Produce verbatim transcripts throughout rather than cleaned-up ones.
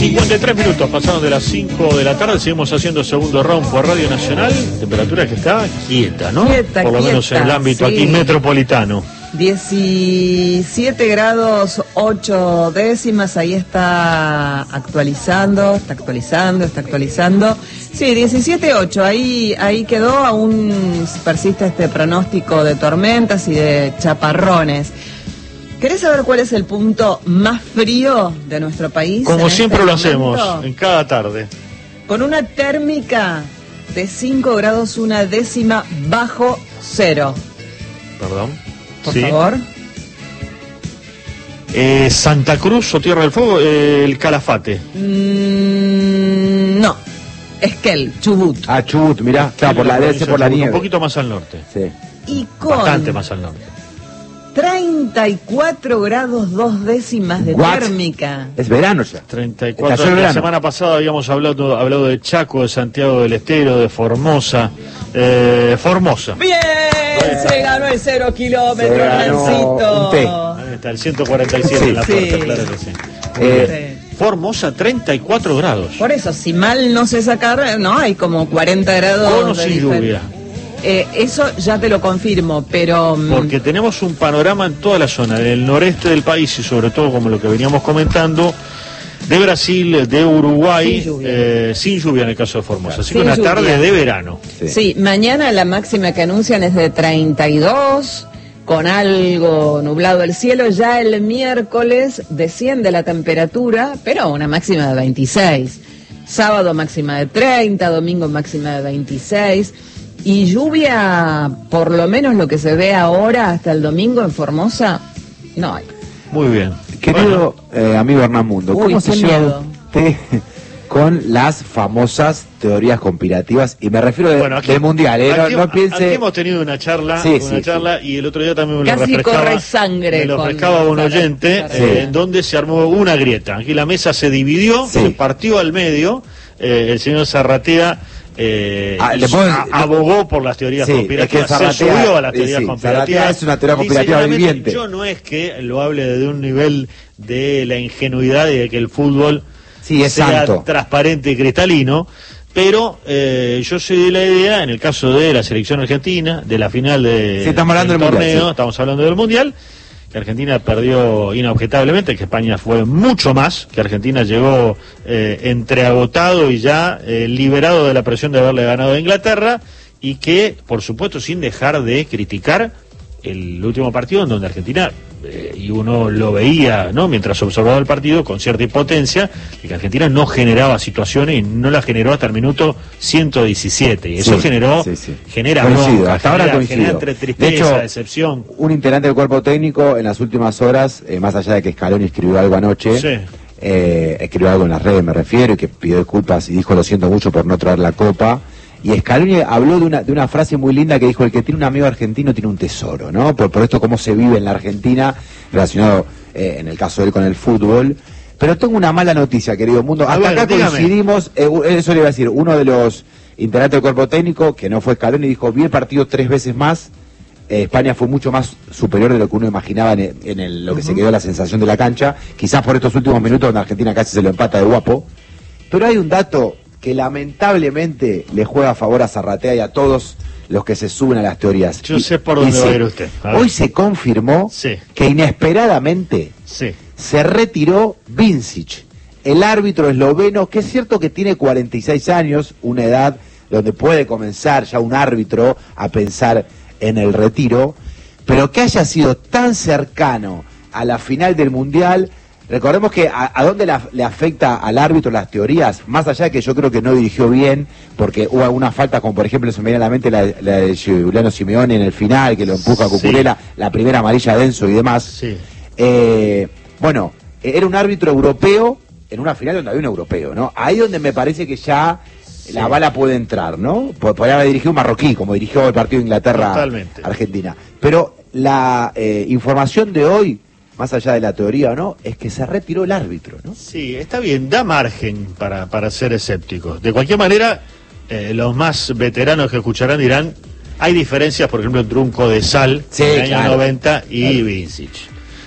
cincuenta y tres minutos pasaron de las cinco de la tarde, seguimos haciendo segundo round por Radio Nacional, temperatura que está quieta, ¿no? Quieta, por lo quieta, menos en el ámbito sí. aquí metropolitano. diecisiete grados ocho décimas, ahí está actualizando, está actualizando, está actualizando. Sí, diecisiete ocho, ahí, ahí quedó, aún persiste este pronóstico de tormentas y de chaparrones. ¿Querés saber cuál es el punto más frío de nuestro país? Como siempre este lo momento? hacemos, en cada tarde. Con una térmica de cinco grados una décima bajo cero. Perdón. Por sí. favor. Eh, Santa Cruz o Tierra del Fuego, eh, el Calafate. Mm, no. Esquel, Chubut. Ah, Chubut, mirá, está por la D S, por la nieve. Un poquito más al norte. Sí. Y con Bastante más al norte. treinta y cuatro grados dos décimas de What? térmica. Es verano ya. treinta y cuatro. Cayó el La verano. semana pasada habíamos hablado, hablado de Chaco, de Santiago del Estero, de Formosa. Eh, Formosa. ¡Bien! Se ganó el cero kilómetros, Se ganó Nancito. un té. Ahí está, el ciento cuarenta y siete Sí, en la sí. puerta, claro que sí. Eh, Formosa, treinta y cuatro grados. Por eso, si mal no sé sacar, no, hay como cuarenta grados. Con o de sin difer- lluvia. Eh, eso ya te lo confirmo, pero... mm, Porque tenemos un panorama en toda la zona, del noreste del país y sobre todo, como lo que veníamos comentando, de Brasil, de Uruguay, Sin lluvia. eh, sin lluvia en el caso de Formosa. Así Sin que una lluvia. tarde de verano. Sí. Sí, mañana la máxima que anuncian es de treinta y dos, con algo nublado el cielo. Ya el miércoles desciende la temperatura, pero una máxima de veintiséis. Sábado máxima de treinta, domingo máxima de veintiséis. Y lluvia, por lo menos lo que se ve ahora hasta el domingo en Formosa, no hay. Muy bien. Querido eh, amigo Hernán Mundo, Uy, ¿cómo se qué lleva miedo. usted con las famosas teorías conspirativas? Y me refiero de, Bueno, aquí- del mundial, ¿eh? No, aquí, no piense... aquí hemos tenido una charla, Sí, una sí, charla y el otro día también me lo Casi refrescaba, corre sangre me lo con- refrescaba un para- oyente, para- eh, Sí. en donde se armó una grieta. Aquí la mesa se dividió, Sí. se partió al medio, eh, el señor Zarratea eh, Ah, le hizo- puedo- a- abogó por las teorías Sí, es conspirativas, que se Zarratea- subió a las sí, teorías sí, conspirativas. Zarratea es una teoría Y conspirativa sinceramente, viviente. yo no es que lo hable desde un nivel de la ingenuidad y de que el fútbol Sí, es sea santo. transparente y cristalino, pero eh, yo soy de la idea, en el caso de la selección argentina, de la final de, Sí, estamos hablando del del torneo, Mundial, sí. estamos hablando del Mundial, que Argentina perdió inobjetablemente, que España fue mucho más, que Argentina llegó eh, entreagotado y ya eh, liberado de la presión de haberle ganado a Inglaterra, y que, por supuesto, sin dejar de criticar el último partido en donde Argentina, eh, y uno lo veía, ¿no?, mientras observaba el partido con cierta impotencia, de que Argentina no generaba situaciones y no las generó hasta el minuto ciento diecisiete, y eso Sí, generó, sí, sí. genera Coincido, bronca, hasta ahora genera, coincido. genera entre De tristeza, hecho, decepción. Un integrante del cuerpo técnico en las últimas horas, eh, más allá de que Scaloni escribió algo anoche, Sí. eh, escribió algo en las redes, me refiero, y que pidió disculpas y dijo lo siento mucho por no traer la copa. Y Scaloni habló de una, de una frase muy linda que dijo: el que tiene un amigo argentino tiene un tesoro, ¿no? Por, por esto, cómo se vive en la Argentina, relacionado eh, en el caso de él con el fútbol. Pero tengo una mala noticia, querido mundo. A Hasta ver, acá dígame. coincidimos, eh, eso le iba a decir, uno de los integrantes del cuerpo técnico, que no fue Scaloni, dijo: vi el partido tres veces más. Eh, España fue mucho más superior de lo que uno imaginaba en, el- en el- lo que se quedó la sensación de la cancha, quizás por estos últimos minutos donde Argentina casi se lo empata de guapo. Pero hay un dato que lamentablemente le juega a favor a Zarratea y a todos los que se suben a las teorías. Yo Y- sé por dónde y va a se- ir usted. A ver. Hoy se confirmó Sí. que inesperadamente Sí. se retiró Vincic, el árbitro esloveno, que es cierto que tiene cuarenta y seis años, una edad donde puede comenzar ya un árbitro a pensar en el retiro, pero que haya sido tan cercano a la final del Mundial. Recordemos que a, a dónde la- le afecta al árbitro las teorías, más allá de que yo creo que no dirigió bien, porque hubo algunas faltas, como por ejemplo se me viene a la mente la, la de Giuliano Simeone en el final, que lo empuja a Sí. Cucurella, la primera amarilla denso y demás. Sí. Eh, bueno, era un árbitro europeo en una final donde había un europeo, ¿no? Ahí donde me parece que ya la bala puede entrar, ¿no? Po- Podría haber dirigido un marroquí, como dirigió el partido de Totalmente. Inglaterra-Argentina. Pero la eh, información de hoy, más allá de la teoría o no, es que se retiró el árbitro, ¿no? Sí, está bien, da margen para, para ser escépticos. De cualquier manera, eh, los más veteranos que escucharán dirán, hay diferencias, por ejemplo, entre un Codesal Sí, en el año claro. noventa y Claro. Vincic.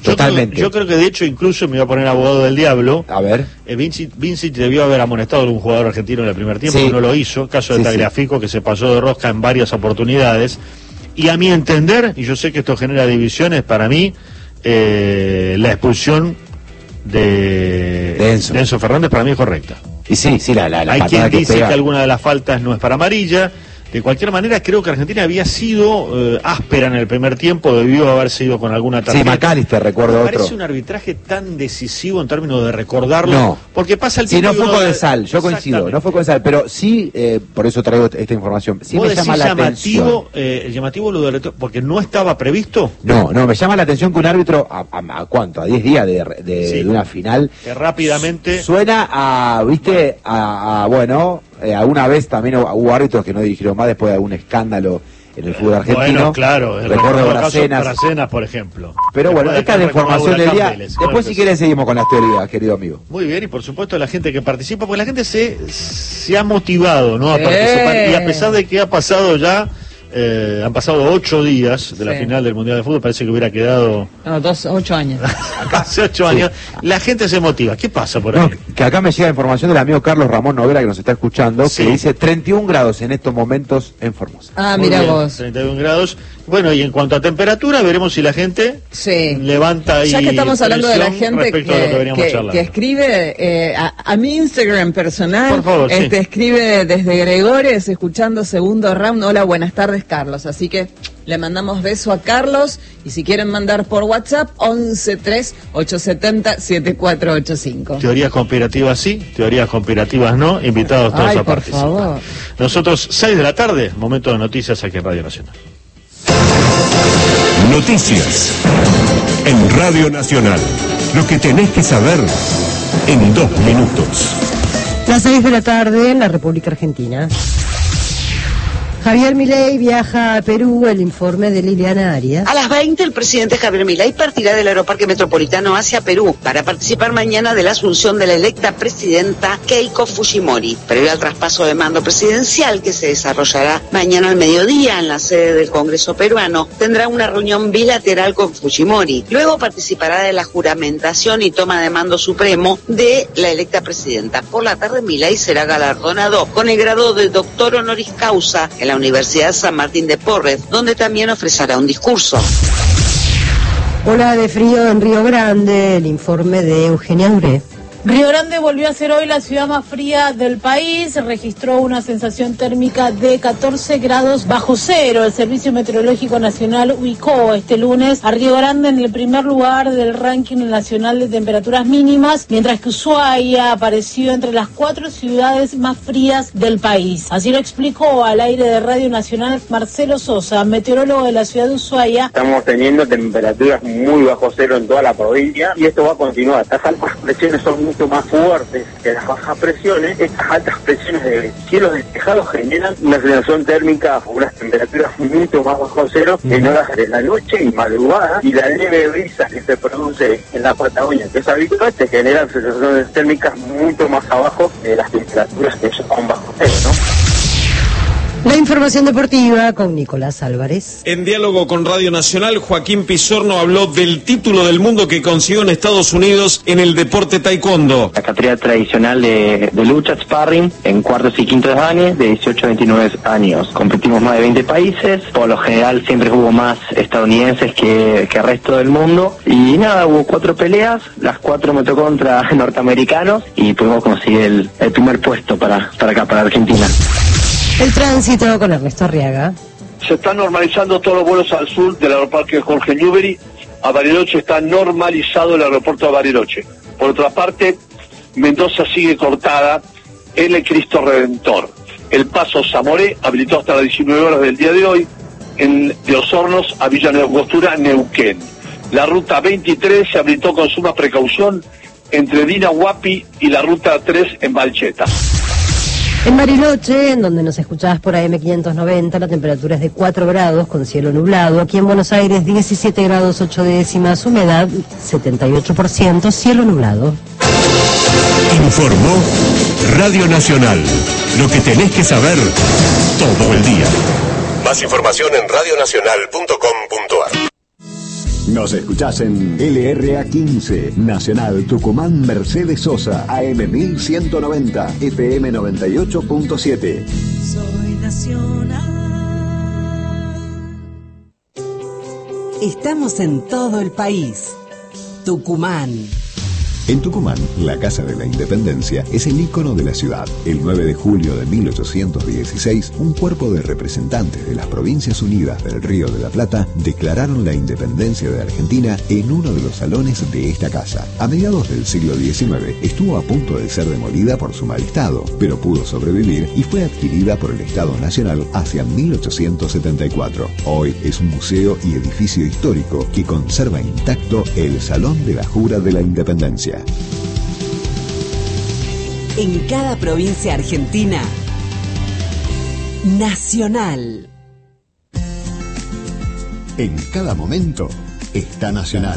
Totalmente. Yo creo, yo creo que de hecho incluso me voy a poner abogado del diablo. A ver. Eh, Vincic, Vincic debió haber amonestado a algún jugador argentino en el primer tiempo, Sí. que no lo hizo. Caso de Sí, Tagliafico, sí. que se pasó de rosca en varias oportunidades. Y a mi entender, y yo sé que esto genera divisiones, para mí, eh, la expulsión de, de, Enzo. de Enzo Fernández para mí es correcta. Y sí, sí, la, la, la Hay patada quien que dice pega. que alguna de las faltas no es para amarilla. De cualquier manera, creo que Argentina había sido eh, áspera en el primer tiempo, debió haber sido con alguna tarjeta. Sí, McAllister, recuerdo Me otro. parece un arbitraje tan decisivo en términos de recordarlo, No. porque pasa el Sí, tiempo. no y fue uno- con el sal, yo coincido, no fue con el sal, pero sí, eh, por eso traigo esta información, sí ¿Vos me llama decís la llamativo, atención. eh, llamativo lo del retro- porque no estaba previsto? No, no, me llama la atención que un árbitro, ¿a, a, a cuánto? ¿A diez días de, de, Sí. de una final? Que rápidamente... Suena a, viste, a, a bueno, eh, alguna vez también hubo árbitros que no dirigieron más después de algún escándalo en el fútbol argentino. Bueno, claro, el recuerdo caso Bracenas. Bracenas, por ejemplo. Pero Después bueno, de esta que es la fue con información del Huracán día. Vélez. Después, Bueno, si quieres, seguimos con las teorías, querido amigo. Muy bien, y por supuesto la gente que participa, porque la gente se, se ha motivado, ¿no? A Sí. participar, y a pesar de que ha pasado ya, eh, han pasado ocho días de la Sí. final del Mundial de Fútbol, parece que hubiera quedado No, dos, ocho años. hace ocho años, la gente se motiva. ¿Qué pasa por ahí? No, que acá me llega información del amigo Carlos Ramón Novela, que nos está escuchando, Sí. que dice treinta y un grados en estos momentos en Formosa. Ah, Muy mira bien, vos. treinta y uno grados. Bueno, y en cuanto a temperatura, veremos si la gente Sí. levanta ahí Ya que estamos hablando de la presión gente que, respecto a lo que veníamos que- charlando. que escribe eh, a, a mi Instagram personal, Por favor, sí. este escribe desde Gregores, escuchando segundo round. Hola, buenas tardes, Carlos. Así que le mandamos beso a Carlos, y si quieren mandar por WhatsApp, once tres ocho siete cero siete cuatro ocho cinco. Teorías conspirativas sí, teorías conspirativas no, invitados todos Ay, a por participar. favor. Nosotros, seis de la tarde, momento de noticias aquí en Radio Nacional. Noticias en Radio Nacional. Lo que tenés que saber en dos minutos. Las seis de la tarde en la República Argentina. Javier Milei viaja a Perú, el informe de Liliana Arias. A las veinte, el presidente Javier Milei partirá del Aeroparque Metropolitano hacia Perú para participar mañana de la asunción de la electa presidenta Keiko Fujimori, previo al traspaso de mando presidencial que se desarrollará mañana al mediodía en la sede del Congreso peruano. Tendrá una reunión bilateral con Fujimori. Luego participará de la juramentación y toma de mando supremo de la electa presidenta. Por la tarde, Milei será galardonado con el grado de doctor honoris causa en la Universidad San Martín de Porres, donde también ofrecerá un discurso. Ola de frío en Río Grande, el informe de Eugenia Duré. Río Grande volvió a ser hoy la ciudad más fría del país, registró una sensación térmica de catorce grados bajo cero. El Servicio Meteorológico Nacional ubicó este lunes a Río Grande en el primer lugar del ranking nacional de temperaturas mínimas, mientras que Ushuaia apareció entre las cuatro ciudades más frías del país. Así lo explicó al aire de Radio Nacional Marcelo Sosa, meteorólogo de la ciudad de Ushuaia. Estamos teniendo temperaturas muy bajo cero en toda la provincia y esto va a continuar. Las altas presiones son mucho más fuertes que las bajas presiones. Estas altas presiones de cielos despejados generan una sensación térmica, unas temperaturas mucho más bajo cero en horas de la noche y madrugada, y la leve brisa que se produce en la Patagonia, que es habitual, te generan sensaciones térmicas mucho más abajo de las temperaturas que son bajo cero, ¿no? La información deportiva con Nicolás Álvarez. En diálogo con Radio Nacional, Joaquín Pizorno habló del título del mundo que consiguió en Estados Unidos en el deporte taekwondo. La categoría tradicional de, de lucha, sparring, en cuartos y quintos años, de dieciocho a veintinueve años. Competimos más de veinte países, por lo general siempre hubo más estadounidenses que, que el resto del mundo. Y nada, hubo cuatro peleas, las cuatro me tocó contra norteamericanos y pudimos conseguir el, el primer puesto para, para acá, para Argentina. El tránsito con Ernesto Arriaga. Se están normalizando todos los vuelos al sur del aeroparque Jorge Newbery. A Bariloche está normalizado el aeropuerto de Bariloche. Por otra parte, Mendoza sigue cortada en el Cristo Redentor. El paso Zamoré habilitó hasta las diecinueve horas del día de hoy en de Osornos a Villa Neugostura, Neuquén. La ruta veintitrés se habilitó con suma precaución entre Dina Huapi y la ruta tres en Balcheta. En Bariloche, en donde nos escuchabas por A M quinientos noventa, la temperatura es de cuatro grados con cielo nublado. Aquí en Buenos Aires, diecisiete grados ocho décimas, humedad setenta y ocho por ciento, cielo nublado. Informó Radio Nacional. Lo que tenés que saber todo el día. Más información en radionacional punto com punto ar. Nos escuchás en L R A quince, Nacional Tucumán Mercedes Sosa, A M mil ciento noventa, F M noventa y ocho punto siete. Soy nacional. Estamos en todo el país. Tucumán. En Tucumán, la Casa de la Independencia es el ícono de la ciudad. El nueve de julio de mil ochocientos dieciséis, un cuerpo de representantes de las Provincias Unidas del Río de la Plata declararon la independencia de Argentina en uno de los salones de esta casa. A mediados del siglo diecinueve, estuvo a punto de ser demolida por su mal estado, pero pudo sobrevivir y fue adquirida por el Estado Nacional hacia mil ochocientos setenta y cuatro. Hoy es un museo y edificio histórico que conserva intacto el Salón de la Jura de la Independencia. En cada provincia argentina, Nacional. En cada momento está Nacional.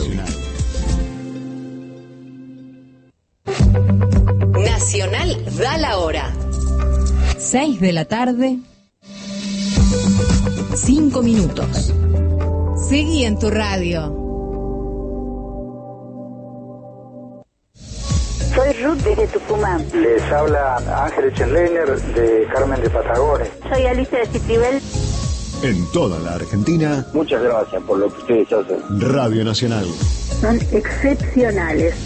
Nacional da la hora. seis de la tarde, cinco minutos. Seguí en tu radio. Soy Ruth desde Tucumán. Les habla Ángel Echenleiner de Carmen de Patagones. Soy Alicia de Citribel. En toda la Argentina. Muchas gracias por lo que ustedes hacen. Radio Nacional. Son excepcionales.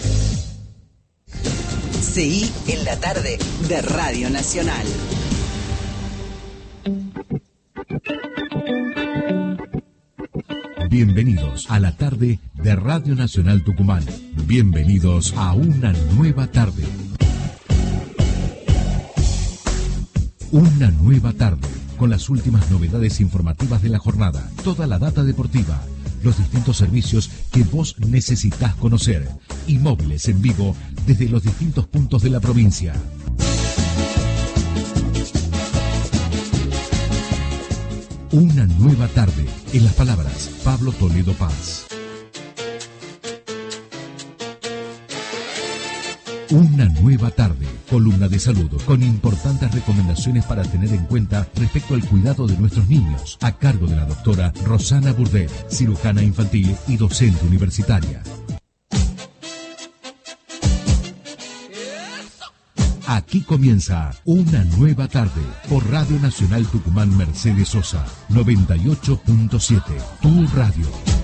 Seguí en la tarde de Radio Nacional. Bienvenidos a la tarde de Radio Nacional Tucumán. Bienvenidos a una nueva tarde. Una nueva tarde con las últimas novedades informativas de la jornada, toda la data deportiva, los distintos servicios que vos necesitás conocer y móviles en vivo desde los distintos puntos de la provincia. Una nueva tarde, en las palabras Pablo Toledo Paz. Una nueva tarde, columna de salud, con importantes recomendaciones para tener en cuenta respecto al cuidado de nuestros niños, a cargo de la doctora Rosana Burdel, cirujana infantil y docente universitaria. Aquí comienza Una Nueva Tarde por Radio Nacional Tucumán Mercedes Sosa, noventa y ocho punto siete, tu radio.